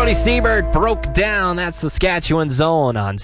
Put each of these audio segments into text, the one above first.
Brody Siebert broke down that Saskatchewan zone on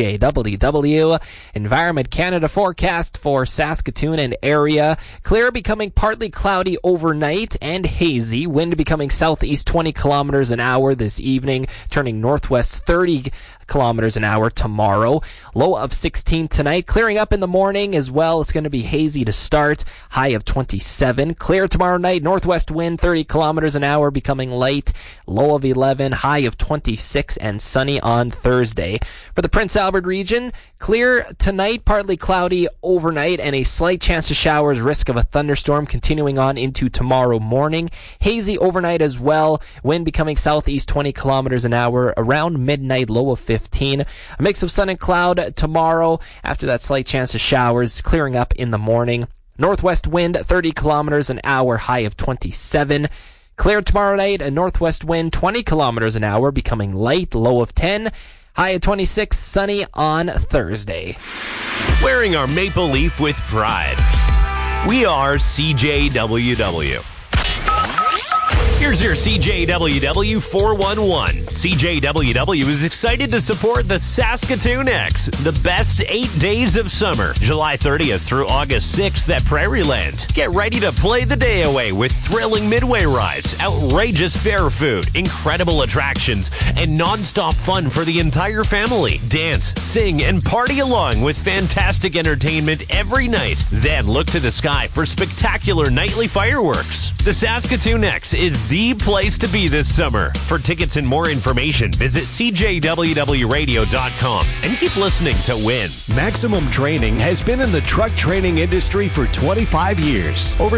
CJWW. Environment Canada forecast for Saskatoon and area. Clear, becoming partly cloudy overnight and hazy. Wind becoming southeast 20 kilometers an hour this evening, turning northwest 30 kilometers an hour tomorrow. Low of 16 tonight. Clearing up in the morning as well. It's going to be hazy to start. High of 27. Clear tomorrow night. Northwest wind 30 kilometers an hour, becoming light. Low of 11. High of 26 and sunny on Thursday. For the Prince Albert region, clear tonight, partly cloudy overnight, and a slight chance of showers. Risk of a thunderstorm continuing on into tomorrow morning. Hazy overnight as well. Wind becoming southeast 20 kilometers an hour around midnight. Low of 15. A mix of sun and cloud tomorrow. After that slight chance of showers, clearing up in the morning. Northwest wind 30 kilometers an hour, high of 27. Clear tomorrow night, a northwest wind 20 kilometers an hour, becoming light, low of 10. High of 26, sunny on Thursday. Wearing our maple leaf with pride. We are CJWW. Here's your CJWW 411. CJWW is excited to support the Saskatoon X, the best 8 days of summer, July 30th through August 6th at Prairieland. Get ready to play the day away with thrilling midway rides, outrageous fair food, incredible attractions, and non-stop fun for the entire family. Dance, sing, and party along with fantastic entertainment every night. Then look to the sky for spectacular nightly fireworks. The Saskatoon X is the place to be this summer. For tickets and more information, visit CJWWRadio.com and keep listening to win. Maximum Training has been in the truck training industry for 25 years. Over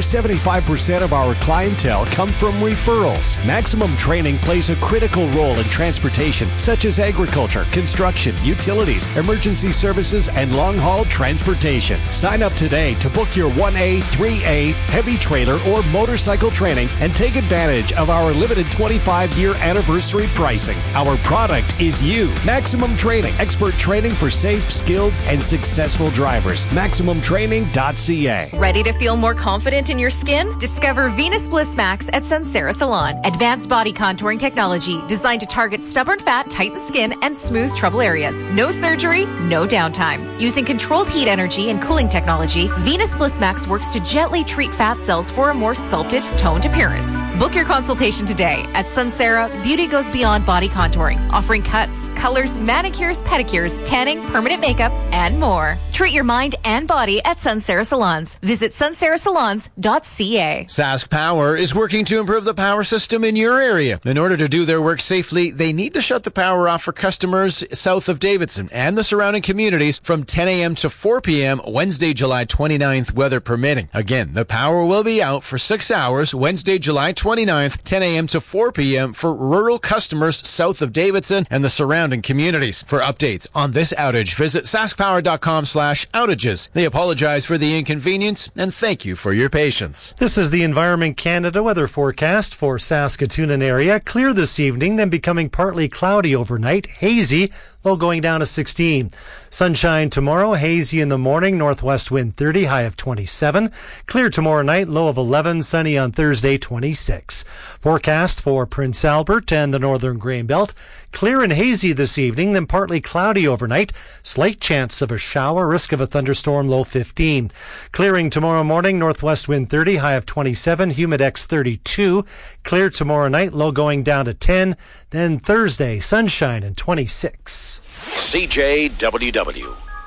75% of our clientele come from referrals. Maximum Training plays a critical role in transportation, such as agriculture, construction, utilities, emergency services, and long-haul transportation. Sign up today to book your 1A, 3A, heavy trailer, or motorcycle training and take advantage of our limited 25-year anniversary pricing. Our product is you. Maximum Training. Expert training for safe, skilled, and successful drivers. MaximumTraining.ca. Ready to feel more confident in your skin? Discover Venus Bliss Max at Sunsera Salon. Advanced body contouring technology designed to target stubborn fat, tighten skin, and smooth trouble areas. No surgery, no downtime. Using controlled heat energy and cooling technology, Venus Bliss Max works to gently treat fat cells for a more sculpted, toned appearance. Book your consultation today. At Sunsera, beauty goes beyond body contouring, offering cuts, colors, manicures, pedicures, tanning, permanent makeup, and more. Treat your mind and body at Sunsera Salons. Visit sunserasalons.ca. Sask Power is working to improve the power system in your area. In order to do their work safely, they need to shut the power off for customers south of Davidson and the surrounding communities from 10 a.m. to 4 p.m. Wednesday, July 29th, weather permitting. Again, the power will be out for 6 hours Wednesday, July 29th, 10 a.m. to 4 p.m. for rural customers south of Davidson and the surrounding communities. For updates on this outage, visit saskpower.com/outages. They apologize for the inconvenience and thank you for your patience. This is the Environment Canada weather forecast for Saskatoon and area. Clear this evening, then becoming partly cloudy overnight, hazy, low going down to 16. Sunshine tomorrow, hazy in the morning, northwest wind 30, high of 27. Clear tomorrow night, low of 11, sunny on Thursday, 26. Forecast for Prince Albert and the northern Grain Belt. Clear and hazy this evening, then partly cloudy overnight. Slight chance of a shower, risk of a thunderstorm, low 15. Clearing tomorrow morning, northwest wind 30, high of 27, humidex 32. Clear tomorrow night, low going down to 10. Then Thursday, sunshine and 26. CJWW.